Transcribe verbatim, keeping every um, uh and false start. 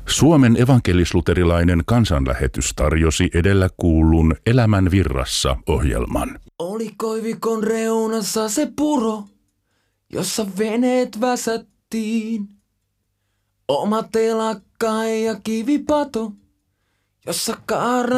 Suomen evankelis-luterilainen kansanlähetys tarjosi edellä kuullun Elämän virrassa -ohjelman. Oli koivikon reunassa se puro, jossa veneet väsättiin. Oma telakka ja kivipato, jossa kaarna